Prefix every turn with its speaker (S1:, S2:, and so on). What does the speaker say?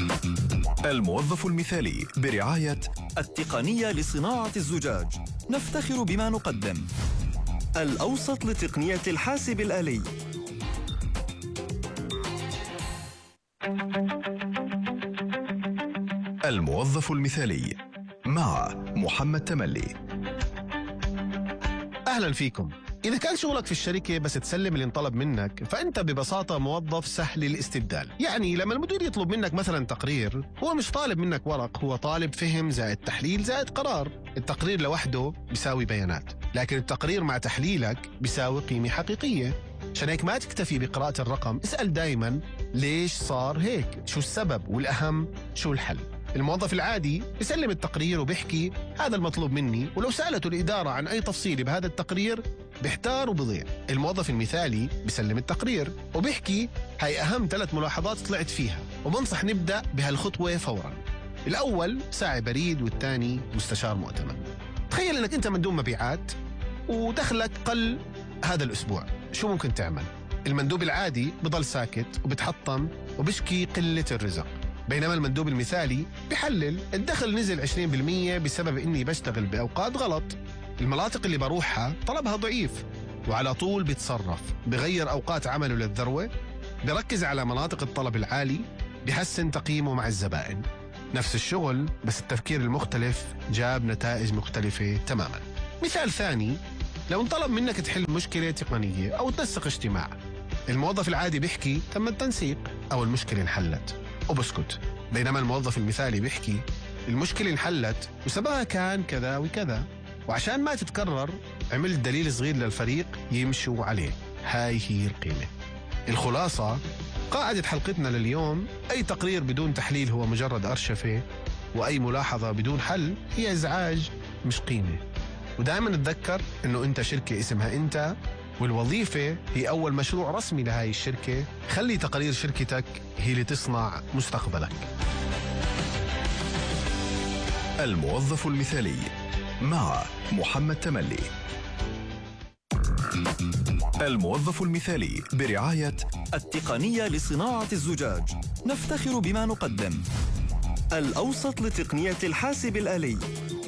S1: الموظف المثالي برعاية التقنية لصناعة الزجاج. نفتخر بما نقدم. الأوسط لتقنية الحاسب الآلي. الموظف المثالي مع محمد تملي.
S2: أهلا فيكم. إذا كان شغلك في الشركة بس تسلم اللي انطلب منك، فأنت ببساطة موظف سهل الاستبدال. يعني لما المدير يطلب منك مثلا تقرير، هو مش طالب منك ورق، هو طالب فهم زائد تحليل زائد قرار. التقرير لوحده بيساوي بيانات، لكن التقرير مع تحليلك بيساوي قيمة حقيقية. عشان هيك ما تكتفي بقراءة الرقم، اسأل دايما ليش صار هيك، شو السبب، والأهم شو الحل. الموظف العادي بيسلم التقرير وبيحكي هذا المطلوب مني، ولو سألته الإدارة عن أي تفصيل بهذا التقرير بيحتار وبضيع. الموظف المثالي بيسلم التقرير وبيحكي هاي أهم 3 ملاحظات طلعت فيها، وبنصح نبدأ بهالخطوة فورا. الأول ساعي بريد، والثاني مستشار مؤتمن. تخيل أنك أنت مندوب مبيعات ودخلك قل هذا الأسبوع، شو ممكن تعمل؟ المندوب العادي بضل ساكت وبتحطم وبشكي قلة الرزق، بينما المندوب المثالي بحلل الدخل نزل 20% بسبب إني بشتغل بأوقات غلط، المناطق اللي بروحها طلبها ضعيف، وعلى طول بيتصرف، بغير أوقات عمله للذروة، بركز على مناطق الطلب العالي، بحسن تقييمه مع الزبائن. نفس الشغل بس التفكير المختلف جاب نتائج مختلفة تماما. مثال ثاني، لو انطلب منك تحل مشكلة تقنية أو تنسق اجتماع، الموظف العادي بيحكي تم التنسيق أو المشكلة انحلت وبسكت، بينما الموظف المثالي بيحكي المشكلة انحلت وسببها كان كذا وكذا، وعشان ما تتكرر عملت دليل صغير للفريق يمشوا عليه. هاي هي القيمة. الخلاصة، قاعدة حلقتنا لليوم، أي تقرير بدون تحليل هو مجرد أرشفة، وأي ملاحظة بدون حل هي إزعاج مش قيمة. ودائما نتذكر إنه أنت شركة اسمها أنت، والوظيفة هي أول مشروع رسمي لهاي الشركة. خلي تقارير شركتك هي اللي تصنع مستقبلك.
S1: الموظف المثالي مع محمد تملي. الموظف المثالي برعاية التقنية لصناعة الزجاج. نفتخر بما نقدم. الأوسط لتقنية الحاسب الآلي.